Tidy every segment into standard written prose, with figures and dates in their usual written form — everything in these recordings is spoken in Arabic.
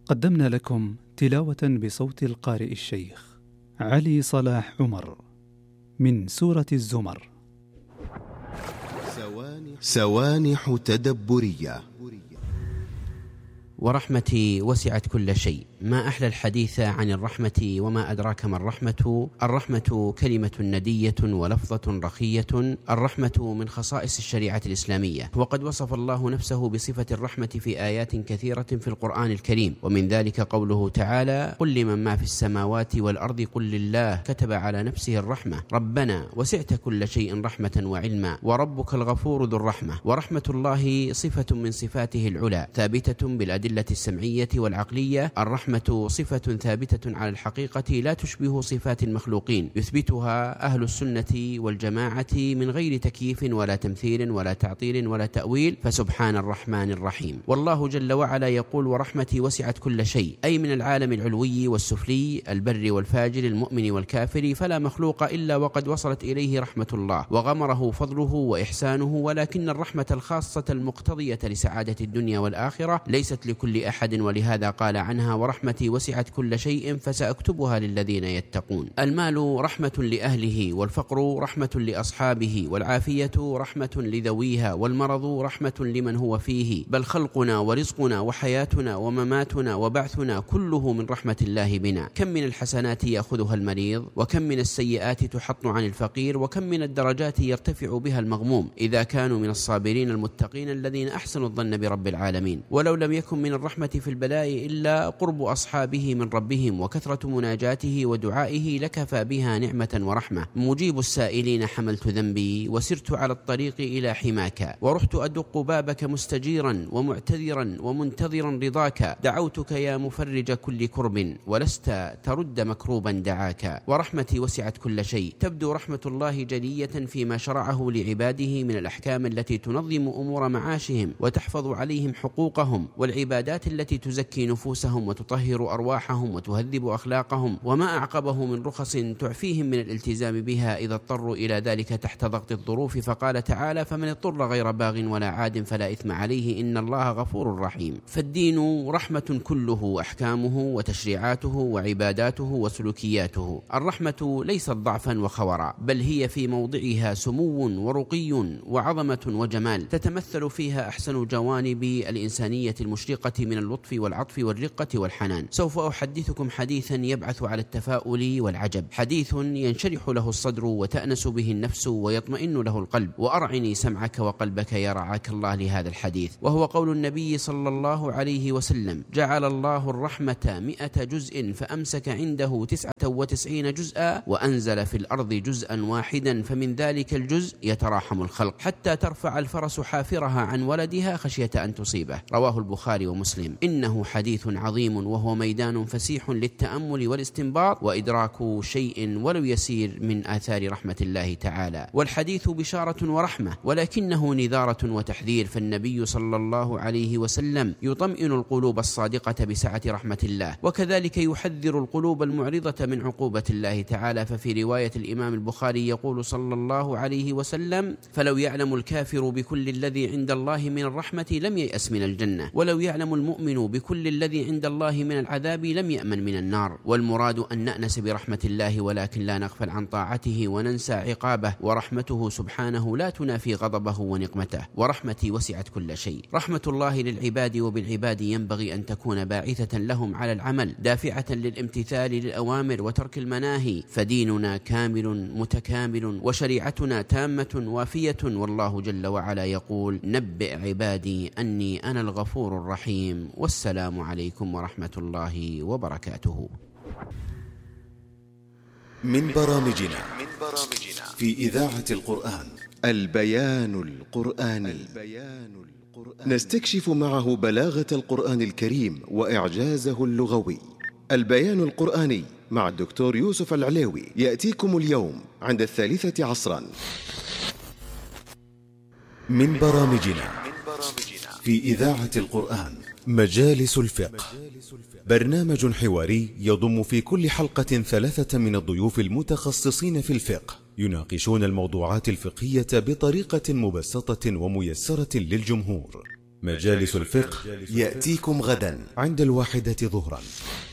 قدمنا لكم تلاوة بصوت القارئ الشيخ علي صلاح عمر من سورة الزمر. سوانح تدبرية. ورحمتي وسعت كل شيء. ما أحلى الحديث عن الرحمة، وما أدراك ما الرحمة. الرحمة كلمة ندية ولفظة رخية. الرحمة من خصائص الشريعة الإسلامية، وقد وصف الله نفسه بصفة الرحمة في آيات كثيرة في القرآن الكريم، ومن ذلك قوله تعالى: قل لمن ما في السماوات والأرض قل لله كتب على نفسه الرحمة ربنا وسعت كل شيء رحمة وعلما وربك الغفور ذو الرحمة. ورحمة الله صفة من صفاته العلى ثابتة بالأدلة السمعية والعقلية. الرحمة صفة ثابتة على الحقيقة لا تشبه صفات المخلوقين، يثبتها أهل السنة والجماعة من غير تكييف ولا تمثيل ولا تعطيل ولا تأويل، فسبحان الرحمن الرحيم. والله جل وعلا يقول: ورحمتي وسعت كل شيء، أي من العالم العلوي والسفلي، البر والفاجر، المؤمن والكافر، فلا مخلوق إلا وقد وصلت إليه رحمة الله وغمره فضله وإحسانه. ولكن الرحمة الخاصة المقتضية لسعادة الدنيا والآخرة ليست لكل أحد، ولهذا قال عنها: ورحمتي وسعت كل شيء فسأكتبها للذين يتقون. المال رحمة لأهله، والفقر رحمة لأصحابه، والعافية رحمة لذويها، والمرض رحمة لمن هو فيه. بل خلقنا ورزقنا وحياتنا ومماتنا وبعثنا كله من رحمة الله بنا. كم من الحسنات يأخذها المريض، وكم من السيئات تحط عن الفقير، وكم من الدرجات يرتفع بها المغموم إذا كانوا من الصابرين المتقين الذين أحسنوا الظن برب العالمين. ولو لم يكن من الرحمة في البلاء إلا قرب أصحابه من ربهم وكثرة مناجاته ودعائه لكفى بها نعمة ورحمة. مجيب السائلين حملت ذنبي، وسرت على الطريق إلى حماك، ورحت أدق بابك مستجيرا ومعتذرا ومنتظرا رضاك. دعوتك يا مفرج كل كرب، ولست ترد مكروبا دعاك. ورحمتي وسعت كل شيء. تبدو رحمة الله جلية فيما شرعه لعباده من الأحكام التي تنظم أمور معاشهم وتحفظ عليهم حقوقهم، والعبادات التي تزكي نفوسهم وتطهر أرواحهم وتهذب أخلاقهم، وما أعقبه من رخص تعفيهم من الالتزام بها إذا اضطروا إلى ذلك تحت ضغط الظروف. فقال تعالى: فمن اضطر غير باغ ولا عاد فلا إثم عليه إن الله غفور رحيم. فالدين رحمة كله، أحكامه وتشريعاته وعباداته وسلوكياته. الرحمة ليست ضعفا وخورا، بل هي في موضعها سمو ورقي وعظمة وجمال، تتمثل فيها أحسن جوانب الإنسانية المشرقة من اللطف والعطف والرقة والحنان. سوف أحدثكم حديثا يبعث على التفاؤل والعجب، حديث ينشرح له الصدر وتأنس به النفس ويطمئن له القلب. وأرعني سمعك وقلبك يا رعاك الله لهذا الحديث، وهو قول النبي صلى الله عليه وسلم: جعل الله الرحمة 100 جزء فأمسك عنده 99 جزءا، وأنزل في الأرض جزءا واحدا، فمن ذلك الجزء يتراحم الخلق حتى ترفع الفرس حافرها عن ولدها خشية أن تصيبه. رواه البخاري ومسلم. إنه حديث عظيم، وهو ميدان فسيح للتأمل والاستنباط وإدراك شيء ولو يسير من آثار رحمة الله تعالى. والحديث بشارة ورحمة، ولكنه نذارة وتحذير. فالنبي صلى الله عليه وسلم يطمئن القلوب الصادقة بسعة رحمة الله، وكذلك يحذر القلوب المعرضة من عقوبة الله تعالى. ففي رواية الإمام البخاري يقول صلى الله عليه وسلم: فلو يعلم الكافر بكل الذي عند الله من الرحمة لم ييأس من الجنة، ولو يعلم المؤمن بكل الذي عند الله من العذاب لم يأمن من النار. والمراد أن نأنس برحمة الله، ولكن لا نغفل عن طاعته وننسى عقابه. ورحمته سبحانه لا تنافي غضبه ونقمته. ورحمتي وسعت كل شيء. رحمة الله للعباد وبالعباد ينبغي أن تكون باعثة لهم على العمل، دافعة للامتثال للأوامر وترك المناهي. فديننا كامل متكامل، وشريعتنا تامة وافية. والله جل وعلا يقول: نبئ عبادي أني أنا الغفور الرحيم. والسلام عليكم ورحمة الله وبركاته. من برامجنا في إذاعة القرآن البيان القرآني. نستكشف معه بلاغة القرآن الكريم وإعجازه اللغوي. البيان القرآني مع الدكتور يوسف العليوي يأتيكم اليوم عند 3 عصرا. من برامجنا في إذاعة القرآن مجالس الفقه، برنامج حواري يضم في كل حلقة 3 من الضيوف المتخصصين في الفقه، يناقشون الموضوعات الفقهية بطريقة مبسطة وميسرة للجمهور. مجالس الفقه يأتيكم غدا عند 13:00 ظهرا.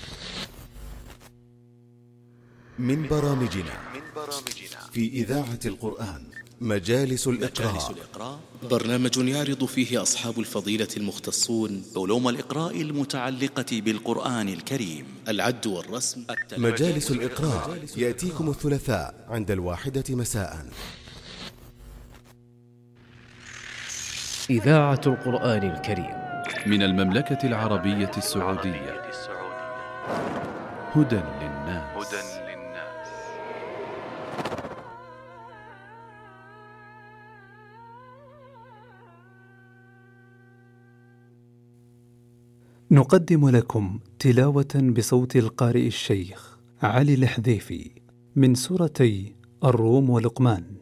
من برامجنا في إذاعة القرآن مجالس الإقراء، برنامج يعرض فيه أصحاب الفضيلة المختصون علوم الإقراء المتعلقة بالقرآن الكريم، العد والرسم. مجالس الإقراء يأتيكم الثلاثاء عند 1:00 مساء. إذاعة القرآن الكريم من المملكة العربية السعودية. هدى للناس. نقدم لكم تلاوة بصوت القارئ الشيخ علي الحذيفي من سورتي الروم ولقمان.